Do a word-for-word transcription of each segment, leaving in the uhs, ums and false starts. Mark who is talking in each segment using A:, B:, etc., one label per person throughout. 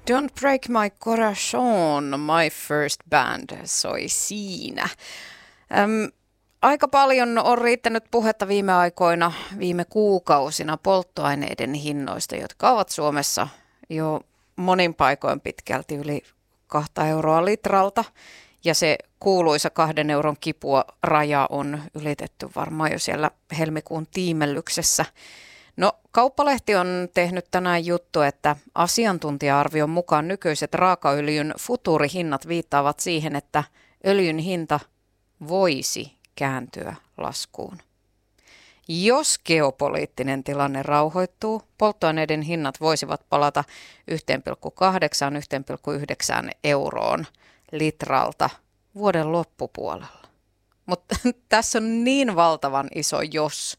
A: Don't Break My Corazon, My First Band soi siinä. Öm, aika paljon on riittänyt puhetta viime aikoina, viime kuukausina polttoaineiden hinnoista, jotka ovat Suomessa jo monin paikoin pitkälti yli kahta euroa litralta. Ja se kuuluisa kahden euron kipua raja on ylitetty varmaan jo siellä helmikuun tiimellyksessä. No, Kauppalehti on tehnyt tänään juttu, että asiantuntija-arvion mukaan nykyiset raakaöljyn futuurihinnat viittaavat siihen, että öljyn hinta voisi kääntyä laskuun. Jos geopoliittinen tilanne rauhoittuu, polttoaineiden hinnat voisivat palata yksi pilkku kahdeksan - yksi pilkku yhdeksän euroon litralta vuoden loppupuolella. Mutta tässä on niin valtavan iso jos,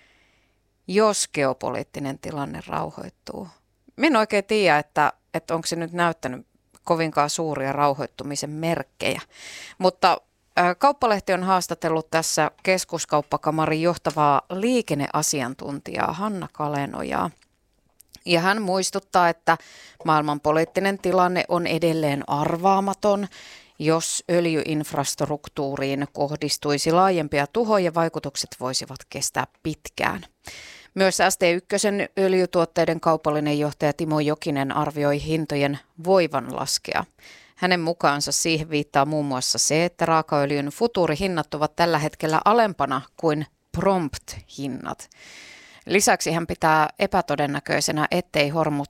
A: jos geopoliittinen tilanne rauhoittuu. Minä en oikein tiedä, että, että onko se nyt näyttänyt kovinkaan suuria rauhoittumisen merkkejä, mutta Kauppalehti on haastatellut tässä Keskuskauppakamarin johtavaa liikenneasiantuntijaa Hanna Kalenojaa. Ja hän muistuttaa, että maailmanpoliittinen tilanne on edelleen arvaamaton. Jos öljyinfrastruktuuriin kohdistuisi laajempia tuhoja, vaikutukset voisivat kestää pitkään. Myös S T yksi öljytuotteiden kaupallinen johtaja Timo Jokinen arvioi hintojen voivan laskea. Hänen mukaansa siihen viittaa muun muassa se, että raakaöljyn futuurihinnat ovat tällä hetkellä alempana kuin prompt-hinnat. Lisäksi hän pitää epätodennäköisenä, ettei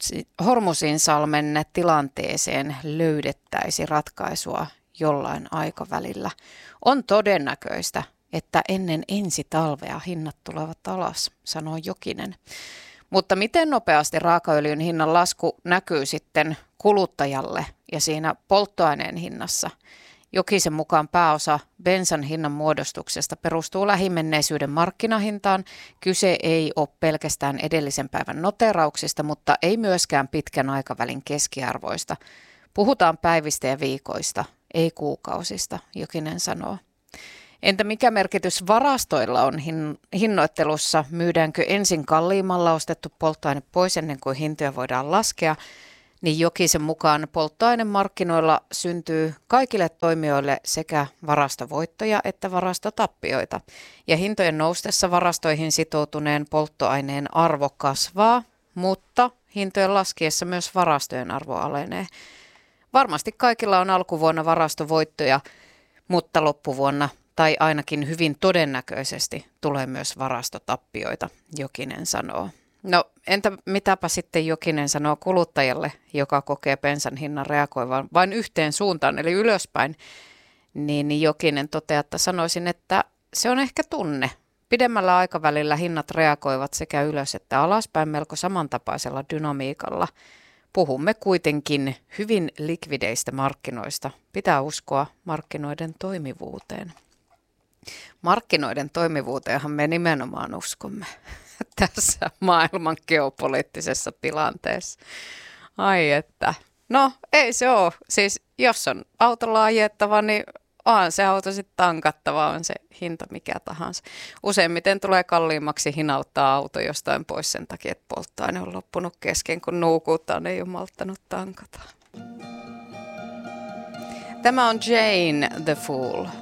A: Hormuzinsalmen tilanteeseen löydettäisi ratkaisua jollain aikavälillä. On todennäköistä, että ennen ensi talvea hinnat tulevat alas, sanoo Jokinen. Mutta miten nopeasti raakaöljyn hinnan lasku näkyy sitten kuluttajalle ja siinä polttoaineen hinnassa? Jokisen mukaan pääosa bensan hinnan muodostuksesta perustuu lähimenneisyyden markkinahintaan. Kyse ei ole pelkästään edellisen päivän noterauksista, mutta ei myöskään pitkän aikavälin keskiarvoista. Puhutaan päivistä ja viikoista, ei kuukausista, Jokinen sanoo. Entä mikä merkitys varastoilla on hin- hinnoittelussa? Myydäänkö ensin kalliimmalla ostettu polttoaine pois ennen kuin hintoja voidaan laskea? Niin Jokisen mukaan polttoainemarkkinoilla syntyy kaikille toimijoille sekä varastovoittoja että varastotappioita. Ja hintojen noustessa varastoihin sitoutuneen polttoaineen arvo kasvaa, mutta hintojen laskiessa myös varastojen arvo alenee. Varmasti kaikilla on alkuvuonna varastovoittoja, mutta loppuvuonna tai ainakin hyvin todennäköisesti tulee myös varastotappioita, Jokinen sanoo. No entä mitäpä sitten Jokinen sanoo kuluttajalle, joka kokee bensan hinnan reagoivan vain yhteen suuntaan, eli ylöspäin, niin Jokinen toteaa, että sanoisin, että se on ehkä tunne. Pidemmällä aikavälillä hinnat reagoivat sekä ylös että alaspäin melko samantapaisella dynamiikalla. Puhumme kuitenkin hyvin likvideistä markkinoista. Pitää uskoa markkinoiden toimivuuteen. Markkinoiden toimivuuteenhan me nimenomaan uskomme tässä maailman geopoliittisessa tilanteessa. Ai että. No ei se ole. Siis jos on autolla ajettava, niin on se auto sitten tankattava, on se hinta mikä tahansa. Useimmiten tulee kalliimmaksi hinauttaa auto jostain pois sen takia, että polttoaine on loppunut kesken, kun nuukuuttaan ei ole malttanut tankata. Tämä on Jane the Fool.